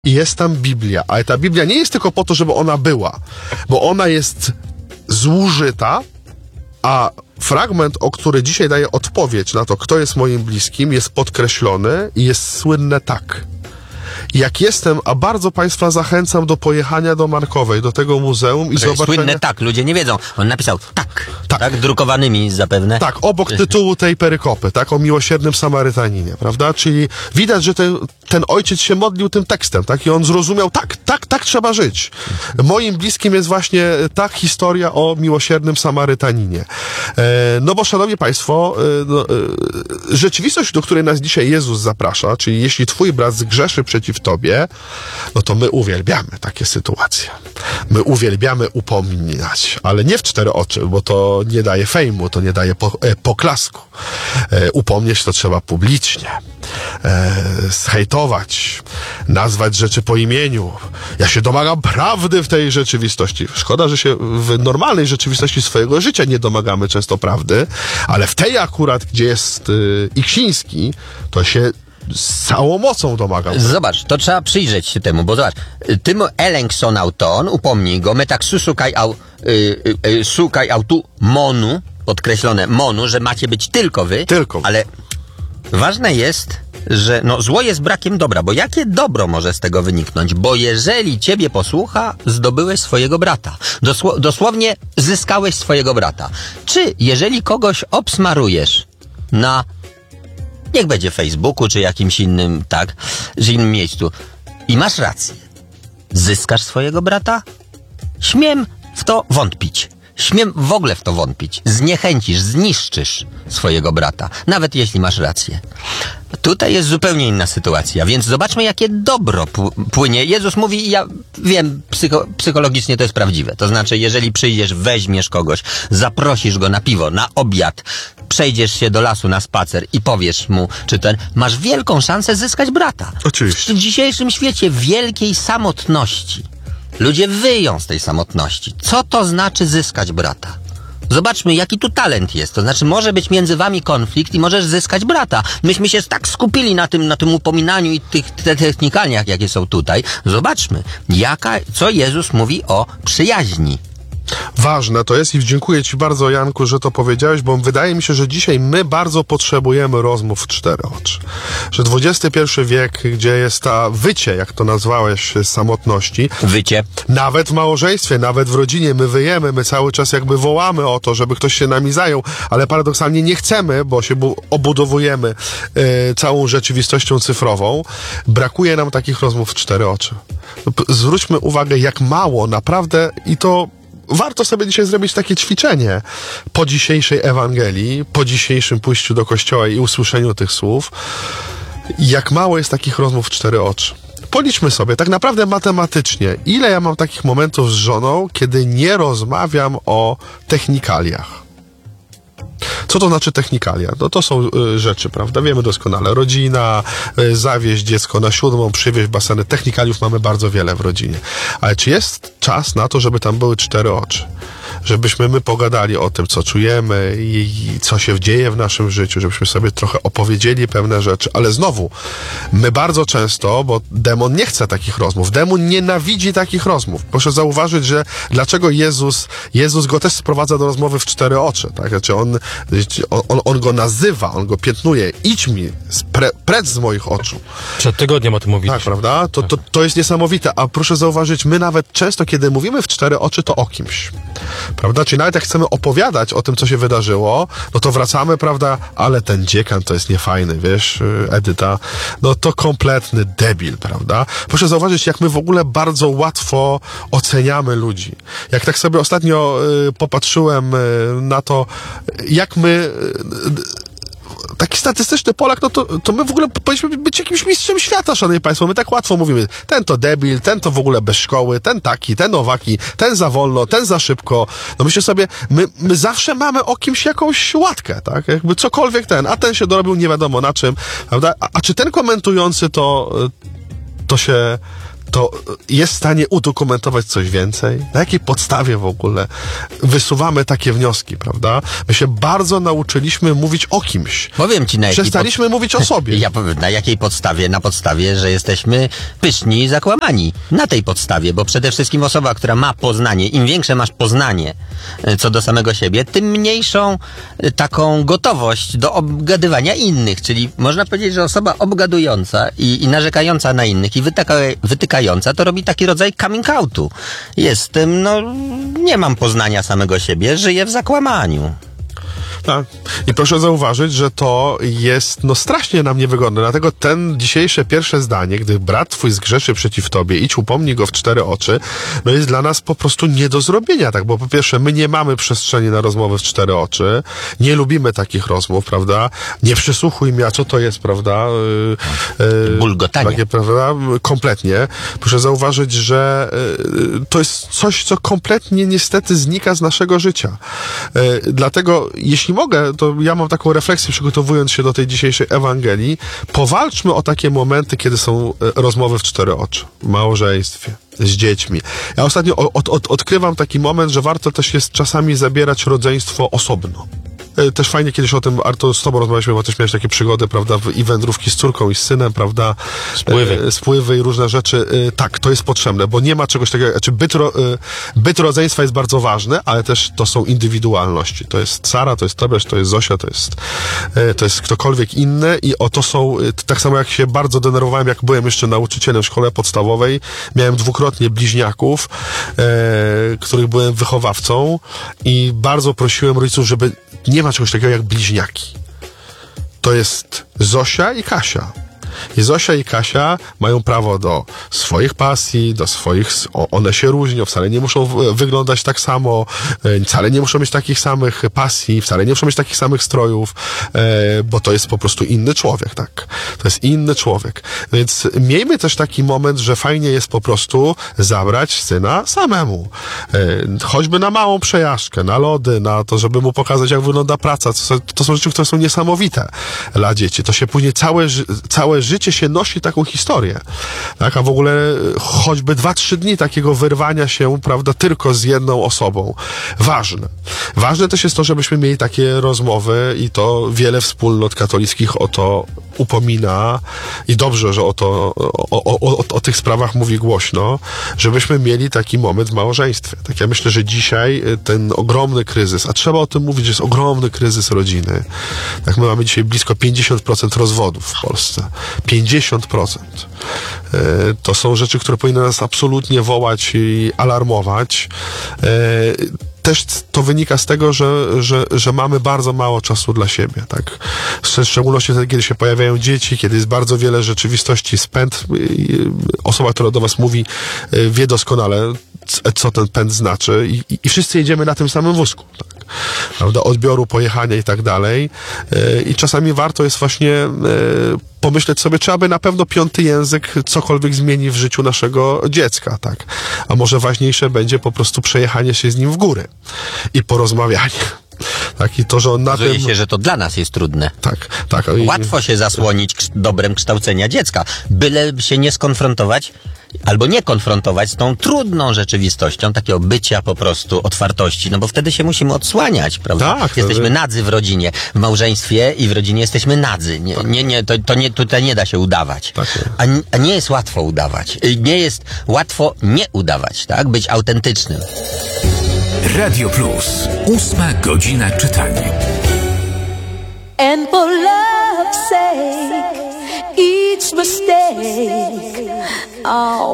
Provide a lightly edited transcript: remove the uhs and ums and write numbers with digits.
i jest tam Biblia, ale ta Biblia nie jest tylko po to, żeby ona była, bo ona jest zużyta, a fragment, o który dzisiaj daje odpowiedź na to, kto jest moim bliskim, jest podkreślony i jest słynne tak. Jak jestem, a bardzo Państwa zachęcam do pojechania do Markowej, do tego muzeum i zobaczenia... Słynne tak, ludzie nie wiedzą. On napisał tak, drukowanymi zapewne. Tak, obok tytułu tej perykopy, tak, o miłosiernym Samarytaninie, prawda? Czyli widać, że ten ojciec się modlił tym tekstem, tak? I on zrozumiał, tak trzeba żyć. Moim bliskim jest właśnie ta historia o miłosiernym Samarytaninie. No bo, szanowni Państwo, rzeczywistość, do której nas dzisiaj Jezus zaprasza, czyli jeśli twój brat zgrzeszy przeciw tobie, no to my uwielbiamy takie sytuacje. My uwielbiamy upominać, ale nie w cztery oczy, bo to nie daje fejmu, to nie daje poklasku. Upomnieć to trzeba publicznie. Zhejtować, nazwać rzeczy po imieniu. Ja się domagam prawdy w tej rzeczywistości. Szkoda, że się w normalnej rzeczywistości swojego życia nie domagamy często prawdy, ale w tej akurat, gdzie jest Iksiński, to się z całą mocą domagam. Zobacz, to trzeba przyjrzeć się temu, bo zobacz, tym elenkson auton, upomnij go, my tak szukaj autu monu, podkreślone monu, że macie być tylko wy, ale ważne jest, że zło jest brakiem dobra, bo jakie dobro może z tego wyniknąć? Bo jeżeli ciebie posłucha, zdobyłeś swojego brata. Dosłownie zyskałeś swojego brata. Czy jeżeli kogoś obsmarujesz na, niech będzie Facebooku, czy jakimś innym, czy innym miejscu i masz rację, zyskasz swojego brata? Śmiem w to wątpić. Śmiem w ogóle w to wątpić. Zniechęcisz, zniszczysz swojego brata, nawet jeśli masz rację. Tutaj jest zupełnie inna sytuacja, więc zobaczmy, jakie dobro płynie. Jezus mówi, ja wiem, psychologicznie to jest prawdziwe. To znaczy, jeżeli przyjdziesz, weźmiesz kogoś, zaprosisz go na piwo, na obiad, przejdziesz się do lasu na spacer i powiesz mu, masz wielką szansę zyskać brata. Oczywiście. W dzisiejszym świecie wielkiej samotności ludzie wyją z tej samotności. Co to znaczy zyskać brata? Zobaczmy, jaki tu talent jest. To znaczy, może być między wami konflikt i możesz zyskać brata. Myśmy się tak skupili na tym upominaniu i tych technikaliach, jakie są tutaj. Zobaczmy, co Jezus mówi o przyjaźni. Ważne to jest i dziękuję Ci bardzo, Janku, że to powiedziałeś, bo wydaje mi się, że dzisiaj my bardzo potrzebujemy rozmów w cztery oczy. Że XXI wiek, gdzie jest ta wycie, jak to nazwałeś, samotności. Wycie. Nawet w małżeństwie, nawet w rodzinie my wyjemy, my cały czas jakby wołamy o to, żeby ktoś się nami zajął, ale paradoksalnie nie chcemy, bo się obudowujemy całą rzeczywistością cyfrową. Brakuje nam takich rozmów w cztery oczy. Zwróćmy uwagę, jak mało naprawdę i to warto sobie dzisiaj zrobić takie ćwiczenie po dzisiejszej Ewangelii, po dzisiejszym pójściu do kościoła i usłyszeniu tych słów, jak mało jest takich rozmów w cztery oczy. Policzmy sobie, tak naprawdę matematycznie, ile ja mam takich momentów z żoną, kiedy nie rozmawiam o technikaliach. Co to znaczy technikalia? No to są rzeczy, prawda? Wiemy doskonale. Rodzina, zawieźć dziecko na 7, przywieźć baseny. Technikaliów mamy bardzo wiele w rodzinie. Ale czy jest czas na to, żeby tam były cztery oczy? Żebyśmy my pogadali o tym, co czujemy i co się dzieje w naszym życiu, żebyśmy sobie trochę opowiedzieli pewne rzeczy. Ale znowu, my bardzo często, bo demon nie chce takich rozmów. Demon nienawidzi takich rozmów. Proszę zauważyć, że dlaczego Jezus go też sprowadza do rozmowy w cztery oczy. Tak? Znaczy on go nazywa, on go piętnuje. Idź mi, precz z moich oczu. Przed tygodniem o tym mówiliśmy. Tak, prawda? To jest niesamowite. A proszę zauważyć, my nawet często, kiedy mówimy w cztery oczy, to o kimś. Prawda? Czyli nawet jak chcemy opowiadać o tym, co się wydarzyło, no to wracamy, prawda? Ale ten dziekan to jest niefajny, wiesz, Edyta. No to kompletny debil, prawda? Proszę zauważyć, jak my w ogóle bardzo łatwo oceniamy ludzi. Jak tak sobie ostatnio popatrzyłem na to, jak my... Taki statystyczny Polak, no to my w ogóle powinniśmy być jakimś mistrzem świata, szanowni państwo. My tak łatwo mówimy, ten to debil, ten to w ogóle bez szkoły, ten taki, ten owaki, ten za wolno, ten za szybko. No myślę sobie, my zawsze mamy o kimś jakąś łatkę, tak? Jakby cokolwiek a ten się dorobił nie wiadomo na czym, prawda? A czy ten komentujący to się to jest w stanie udokumentować coś więcej? Na jakiej podstawie w ogóle wysuwamy takie wnioski, prawda? My się bardzo nauczyliśmy mówić o kimś. Powiem ci, przestaliśmy mówić o sobie. Ja powiem, na jakiej podstawie? Na podstawie, że jesteśmy pyszni i zakłamani. Na tej podstawie, bo przede wszystkim osoba, która ma poznanie, im większe masz poznanie co do samego siebie, tym mniejszą taką gotowość do obgadywania innych, czyli można powiedzieć, że osoba obgadująca i narzekająca na innych i wytykająca, to robi taki rodzaj coming outu. Jestem, nie mam poznania samego siebie, żyję w zakłamaniu. Tak. I proszę zauważyć, że to jest strasznie nam niewygodne. Dlatego dzisiejsze pierwsze zdanie, gdy brat twój zgrzeszy przeciw tobie, idź upomnij go w 4 oczy, jest dla nas po prostu nie do zrobienia, tak? Bo po pierwsze, my nie mamy przestrzeni na rozmowy w 4 oczy, nie lubimy takich rozmów, prawda? Nie przysłuchuj mi, a co to jest, prawda? Bulgotanie. Takie, prawda? Kompletnie. Proszę zauważyć, że to jest coś, co kompletnie niestety znika z naszego życia. Dlatego, jeśli mogę, to ja mam taką refleksję, przygotowując się do tej dzisiejszej Ewangelii. Powalczmy o takie momenty, kiedy są rozmowy w 4 oczy. W małżeństwie, z dziećmi. Ja ostatnio odkrywam taki moment, że warto też jest czasami zabierać rodzeństwo osobno. Też fajnie kiedyś o tym, Artur, z tobą rozmawialiśmy, bo też miałeś takie przygody, prawda, i wędrówki z córką i z synem, prawda, spływy i różne rzeczy. Tak, to jest potrzebne, bo nie ma czegoś takiego, znaczy byt rodzeństwa jest bardzo ważny, ale też to są indywidualności. To jest Sara, to jest Tobiasz, to jest Zosia, to jest ktokolwiek inny i to są, tak samo jak się bardzo denerwowałem, jak byłem jeszcze nauczycielem w szkole podstawowej, miałem 2-krotnie bliźniaków, których byłem wychowawcą i bardzo prosiłem rodziców, żeby nie ma czegoś takiego jak bliźniaki. To jest Zosia i Kasia. I Zosia i Kasia mają prawo do swoich pasji, do swoich... One się różnią, wcale nie muszą wyglądać tak samo, wcale nie muszą mieć takich samych pasji, wcale nie muszą mieć takich samych strojów, bo to jest po prostu inny człowiek, tak? To jest inny człowiek. Więc miejmy też taki moment, że fajnie jest po prostu zabrać syna samemu. Choćby na małą przejażdżkę, na lody, na to, żeby mu pokazać, jak wygląda praca. To są rzeczy, które są niesamowite dla dzieci. To się później całe życie się nosi taką historię. Tak? A w ogóle choćby 2-3 dni takiego wyrwania się, prawda, tylko z jedną osobą. Ważne. Ważne też jest to, żebyśmy mieli takie rozmowy i to wiele wspólnot katolickich o to upomina i dobrze, że o tych sprawach mówi głośno, żebyśmy mieli taki moment w małżeństwie. Tak, ja myślę, że dzisiaj ten ogromny kryzys, a trzeba o tym mówić, że jest ogromny kryzys rodziny. Tak, my mamy dzisiaj blisko 50% rozwodów w Polsce. 50%. To są rzeczy, które powinny nas absolutnie wołać i alarmować. Też to wynika z tego, że mamy bardzo mało czasu dla siebie, tak? W szczególności wtedy, kiedy się pojawiają dzieci, kiedy jest bardzo wiele rzeczywistości, spęd. Osoba, która do was mówi, wie doskonale, co ten pęd znaczy i wszyscy jedziemy na tym samym wózku, tak? Prawda? Odbioru, pojechania i tak dalej. I czasami warto jest właśnie pomyśleć sobie, czy aby na pewno 5. język cokolwiek zmieni w życiu naszego dziecka, tak? A może ważniejsze będzie po prostu przejechanie się z nim w góry i porozmawianie. Tak, i to, że on na Okazuje tym... się, że to dla nas jest trudne. Tak. Łatwo się zasłonić dobrem kształcenia dziecka, byle się nie skonfrontować albo nie konfrontować z tą trudną rzeczywistością takiego bycia po prostu, otwartości, no bo wtedy się musimy odsłaniać, prawda? Tak, jesteśmy nadzy w rodzinie, w małżeństwie i w rodzinie jesteśmy nadzy. Tutaj nie da się udawać. Tak. A nie jest łatwo udawać. Nie jest łatwo nie udawać, tak? Być autentycznym. Radio Plus. 8 godzina czytania. And for love's sake, each mistake, oh.